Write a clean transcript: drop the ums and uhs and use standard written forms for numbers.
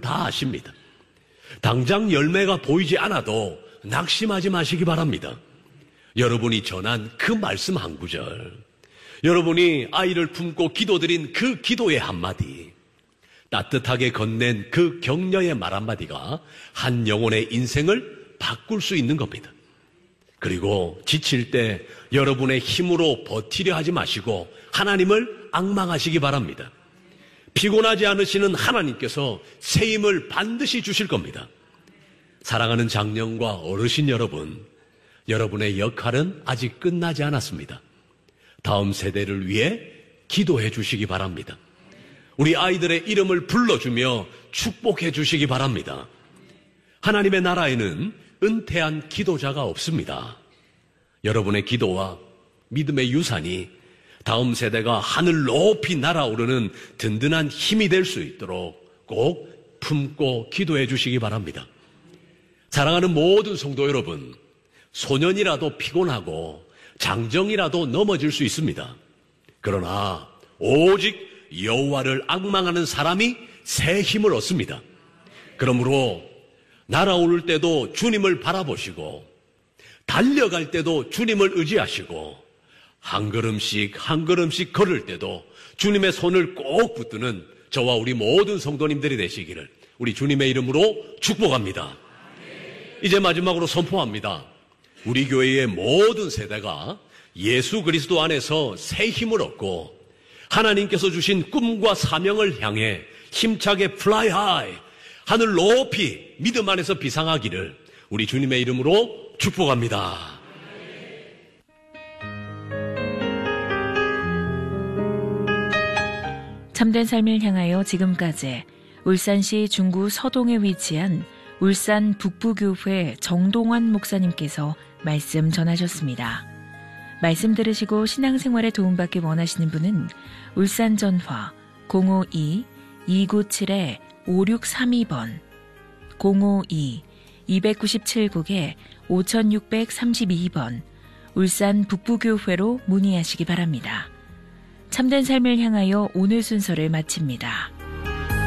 다 아십니다. 당장 열매가 보이지 않아도 낙심하지 마시기 바랍니다. 여러분이 전한 그 말씀 한 구절, 여러분이 아이를 품고 기도드린 그 기도의 한마디, 따뜻하게 건넨 그 격려의 말 한마디가 한 영혼의 인생을 바꿀 수 있는 겁니다. 그리고 지칠 때 여러분의 힘으로 버티려 하지 마시고 하나님을 앙망하시기 바랍니다. 피곤하지 않으시는 하나님께서 새 힘을 반드시 주실 겁니다. 사랑하는 장년과 어르신 여러분, 여러분의 역할은 아직 끝나지 않았습니다. 다음 세대를 위해 기도해 주시기 바랍니다. 우리 아이들의 이름을 불러주며 축복해 주시기 바랍니다. 하나님의 나라에는 은퇴한 기도자가 없습니다. 여러분의 기도와 믿음의 유산이 다음 세대가 하늘 높이 날아오르는 든든한 힘이 될 수 있도록 꼭 품고 기도해 주시기 바랍니다. 사랑하는 모든 성도 여러분, 소년이라도 피곤하고 장정이라도 넘어질 수 있습니다. 그러나 오직 여호와를 앙망하는 사람이 새 힘을 얻습니다. 그러므로 날아오를 때도 주님을 바라보시고 달려갈 때도 주님을 의지하시고 한 걸음씩 한 걸음씩 걸을 때도 주님의 손을 꼭 붙드는 저와 우리 모든 성도님들이 되시기를 우리 주님의 이름으로 축복합니다. 이제 마지막으로 선포합니다. 우리 교회의 모든 세대가 예수 그리스도 안에서 새 힘을 얻고 하나님께서 주신 꿈과 사명을 향해 힘차게 플라이 하이, 하늘 높이 믿음 안에서 비상하기를 우리 주님의 이름으로 축복합니다. 참된 삶을 향하여 지금까지 울산시 중구 서동에 위치한 울산 북부교회 정동환 목사님께서 말씀 전하셨습니다. 말씀 들으시고 신앙생활에 도움받기 원하시는 분은 울산 전화 052-297-5632번 052-297국에 5632번 울산 북부교회로 문의하시기 바랍니다. 참된 삶을 향하여 오늘 순서를 마칩니다.